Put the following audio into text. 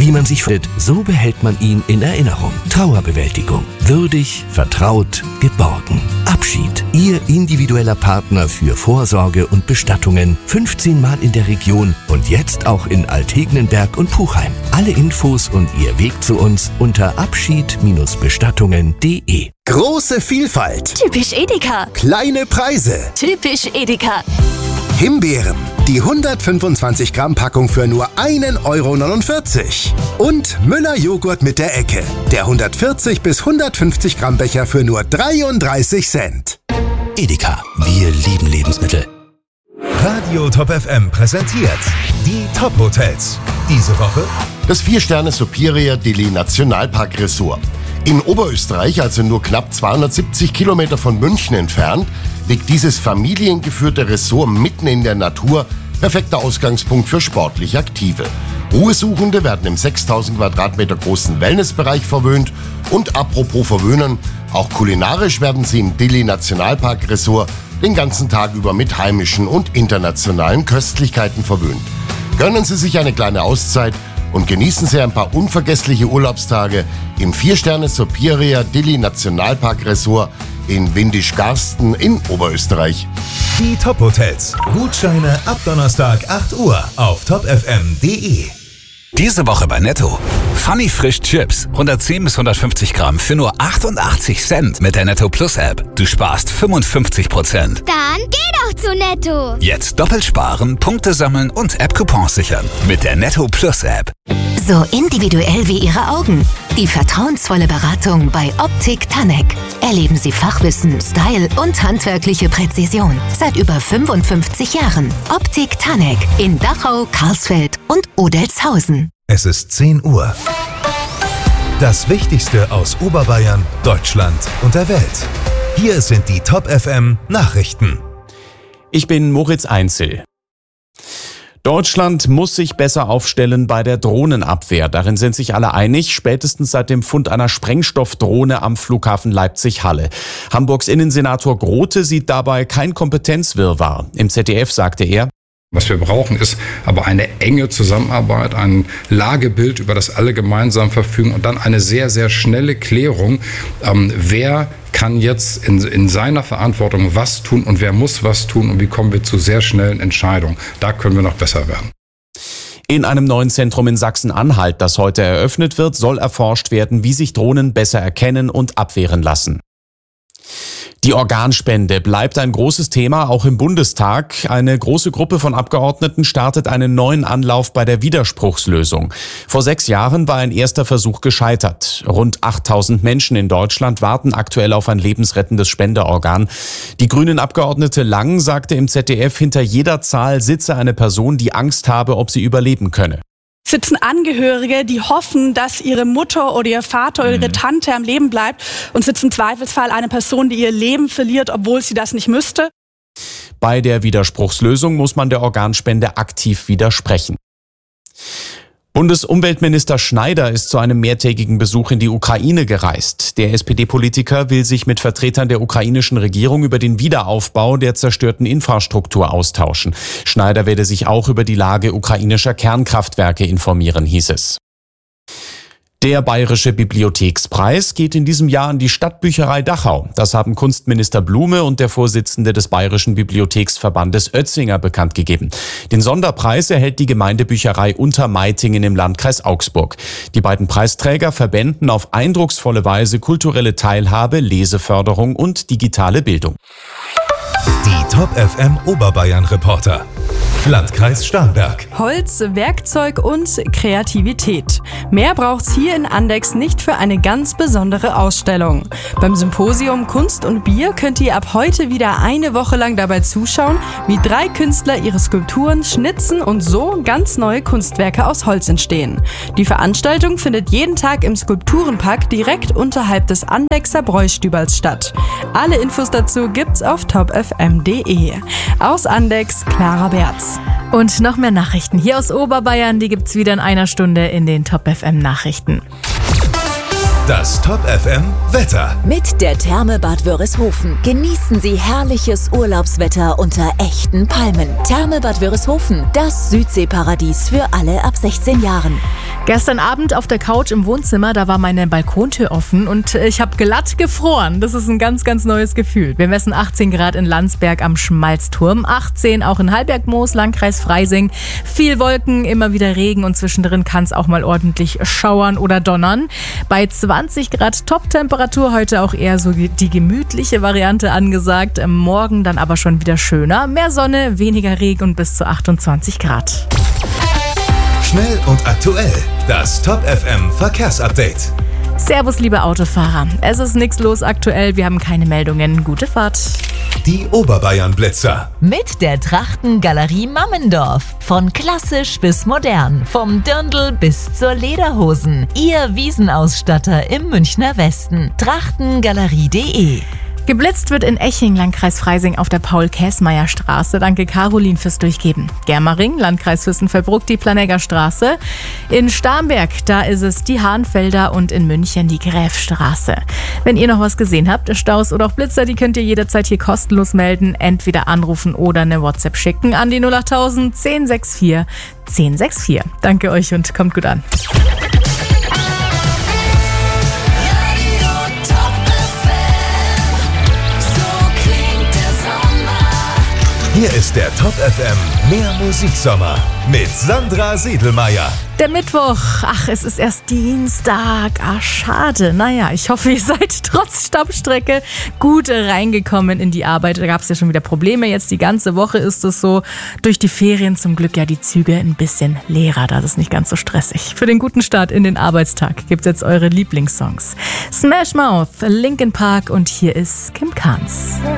wie man sich fühlt, so behält man ihn in Erinnerung. Trauerbewältigung. Würdig, vertraut, geborgen. Abschied. Ihr individueller Partner für Vorsorge und Bestattungen. 15 Mal in der Region und jetzt auch in Altegnenberg und Puchheim. Alle Infos und Ihr Weg zu uns unter abschied-bestattungen.de. Große Vielfalt. Typisch Edeka. Kleine Preise. Typisch Edeka. Himbeeren. Die 125 Gramm Packung für nur 1,49 €. Und Müller Joghurt mit der Ecke. Der 140 bis 150 Gramm Becher für nur 33 Cent. Edeka, wir lieben Lebensmittel. Radio Top FM präsentiert die Top Hotels. Diese Woche das 4-Sterne Superior Dili Nationalpark Resort. In Oberösterreich, also nur knapp 270 Kilometer von München entfernt, liegt dieses familiengeführte Resort mitten in der Natur. Perfekter Ausgangspunkt für sportlich Aktive. Ruhesuchende werden im 6000 Quadratmeter großen Wellnessbereich verwöhnt. Und apropos verwöhnen, auch kulinarisch werden Sie im Dili Nationalpark Resort den ganzen Tag über mit heimischen und internationalen Köstlichkeiten verwöhnt. Gönnen Sie sich eine kleine Auszeit und genießen Sie ein paar unvergessliche Urlaubstage im 4-Sterne Superior Dili Nationalpark Resort in Windisch-Garsten in Oberösterreich. die Top Hotels. Gutscheine ab Donnerstag 8 Uhr auf topfm.de. Diese Woche bei Netto. Funny Frisch Chips. 110 bis 150 Gramm für nur 88 Cent mit der Netto Plus App. Du sparst 55%. Dann geh doch zu Netto. Jetzt doppelt sparen, Punkte sammeln und App-Coupons sichern. Mit der Netto Plus App. So individuell wie Ihre Augen. Die vertrauensvolle Beratung bei Optik Tanek. Erleben Sie Fachwissen, Style und handwerkliche Präzision. Seit über 55 Jahren. Optik Tanek in Dachau, Karlsfeld und Odelshausen. Es ist 10 Uhr. Das Wichtigste aus Oberbayern, Deutschland und der Welt. Hier sind die Top FM Nachrichten. Ich bin Moritz Einzel. Deutschland muss sich besser aufstellen bei der Drohnenabwehr. Darin sind sich alle einig, spätestens seit dem Fund einer Sprengstoffdrohne am Flughafen Leipzig-Halle. Hamburgs Innensenator Grote sieht dabei kein Kompetenzwirrwarr. Im ZDF sagte er: Was wir brauchen, ist aber eine enge Zusammenarbeit, ein Lagebild, über das alle gemeinsam verfügen und dann eine sehr, sehr schnelle Klärung. Wer kann jetzt in seiner Verantwortung was tun und wer muss was tun und wie kommen wir zu sehr schnellen Entscheidungen. Da können wir noch besser werden. In einem neuen Zentrum in Sachsen-Anhalt, das heute eröffnet wird, soll erforscht werden, wie sich Drohnen besser erkennen und abwehren lassen. Die Organspende bleibt ein großes Thema, auch im Bundestag. Eine große Gruppe von Abgeordneten startet einen neuen Anlauf bei der Widerspruchslösung. Vor 6 Jahren war ein erster Versuch gescheitert. Rund 8000 Menschen in Deutschland warten aktuell auf ein lebensrettendes Spenderorgan. Die Grünen-Abgeordnete Lang sagte im ZDF, hinter jeder Zahl sitze eine Person, die Angst habe, ob sie überleben könne. Sitzen Angehörige, die hoffen, dass ihre Mutter oder ihr Vater oder ihre Tante am Leben bleibt, und sitzt im Zweifelsfall eine Person, die ihr Leben verliert, obwohl sie das nicht müsste. Bei der Widerspruchslösung muss man der Organspende aktiv widersprechen. Bundesumweltminister Schneider ist zu einem mehrtägigen Besuch in die Ukraine gereist. Der SPD-Politiker will sich mit Vertretern der ukrainischen Regierung über den Wiederaufbau der zerstörten Infrastruktur austauschen. Schneider werde sich auch über die Lage ukrainischer Kernkraftwerke informieren, hieß es. Der Bayerische Bibliothekspreis geht in diesem Jahr an die Stadtbücherei Dachau. Das haben Kunstminister Blume und der Vorsitzende des Bayerischen Bibliotheksverbandes Oetzinger bekannt gegeben. Den Sonderpreis erhält die Gemeindebücherei Untermeitingen im Landkreis Augsburg. Die beiden Preisträger verbinden auf eindrucksvolle Weise kulturelle Teilhabe, Leseförderung und digitale Bildung. Die Top FM Oberbayern Reporter. Landkreis Starnberg. Holz, Werkzeug und Kreativität. Mehr braucht's hier in Andex nicht für eine ganz besondere Ausstellung. Beim Symposium Kunst und Bier könnt ihr ab heute wieder eine Woche lang dabei zuschauen, wie 3 Künstler ihre Skulpturen schnitzen und so ganz neue Kunstwerke aus Holz entstehen. Die Veranstaltung findet jeden Tag im Skulpturenpark direkt unterhalb des Andexer Bräustüberls statt. Alle Infos dazu gibt's auf topfm.de. Aus Andex, Clara Berz. Und noch mehr Nachrichten hier aus Oberbayern, die gibt's wieder in einer Stunde in den Top FM Nachrichten. Das Top FM Wetter. Mit der Therme Bad Wörishofen genießen Sie herrliches Urlaubswetter unter echten Palmen. Therme Bad Wörishofen, das Südseeparadies für alle ab 16 Jahren. Gestern Abend auf der Couch im Wohnzimmer, da war meine Balkontür offen und ich habe glatt gefroren. Das ist ein ganz, ganz neues Gefühl. Wir messen 18 Grad in Landsberg am Schmalzturm, 18 auch in Halberg-Moos, Landkreis Freising. Viel Wolken, immer wieder Regen und zwischendrin kann es auch mal ordentlich schauern oder donnern. Bei 20 Grad Top-Temperatur heute auch eher so die gemütliche Variante angesagt. Morgen dann aber schon wieder schöner. Mehr Sonne, weniger Regen und bis zu 28 Grad. Schnell und aktuell. Das Top FM Verkehrsupdate. Servus, liebe Autofahrer. Es ist nichts los aktuell. Wir haben keine Meldungen. Gute Fahrt. Die Oberbayern-Blitzer. Mit der Trachtengalerie Mammendorf. Von klassisch bis modern. Vom Dirndl bis zur Lederhosen. Ihr Wiesenausstatter im Münchner Westen. Trachtengalerie.de. Geblitzt wird in Eching, Landkreis Freising auf der Paul-Käsmeier-Straße. Danke Caroline fürs Durchgeben. Germering, Landkreis Fürstenfeldbruck, die Planegger Straße. In Starnberg, da ist es die Hahnfelder und in München die Gräfstraße. Wenn ihr noch was gesehen habt, Staus oder auch Blitzer, die könnt ihr jederzeit hier kostenlos melden. Entweder anrufen oder eine WhatsApp schicken an die 08000 1064 1064. Danke euch und kommt gut an. Hier ist der Top FM Mehr Musiksommer mit Sandra Siedelmeier. Der Mittwoch, es ist erst Dienstag, schade. Naja, ich hoffe, ihr seid trotz Stammstrecke gut reingekommen in die Arbeit. Da gab es ja schon wieder Probleme. Jetzt die ganze Woche ist es so. Durch die Ferien zum Glück ja die Züge ein bisschen leerer. Da ist es nicht ganz so stressig. Für den guten Start in den Arbeitstag gibt's jetzt eure Lieblingssongs. Smash Mouth, Linkin Park und hier ist Kim Carnes.